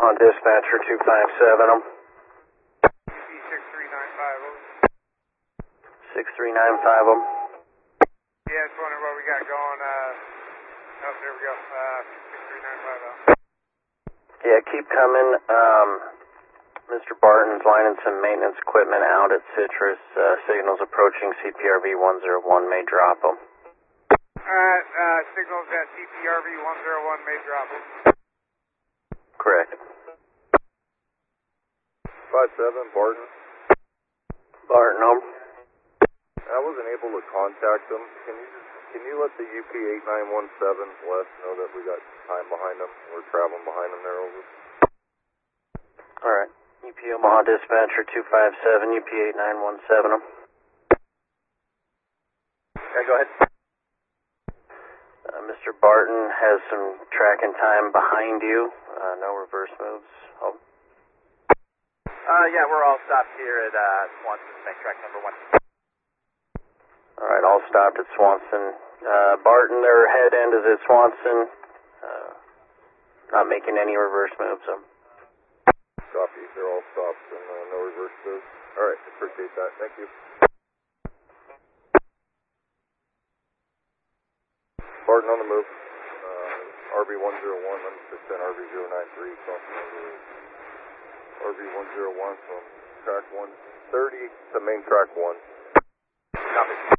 Omaha Dispatcher 257. 63950. 63950. Yeah, just wondering what we got going. Oh, there we go. 63950. Yeah, keep coming. Mr. Barton's lining some maintenance equipment out at Citrus. Signals approaching CPRV 101 may drop them. Signals at CPRV 101 may drop them. Correct. 57, Barton. Barton, home. I wasn't able to contact them. Can you let the UP 8917 West know that we got time behind them? We're traveling behind them there, over. Alright. UP Omaha Dispatcher 257, UP 8917. Yeah, go ahead. Mr. Barton has some tracking time behind you. No reverse moves. Home. Yeah, we're all stopped here at Swanson, bank track number 1. Alright, all stopped at Swanson. Barton, their head end is at Swanson. Not making any reverse moves. Copy. They're all stopped and no reverse moves. Alright, appreciate that. Thank you. Barton on the move. RV101, I'm 610 RV093, crossing over RV101 from track 130 to main track 1. Copy.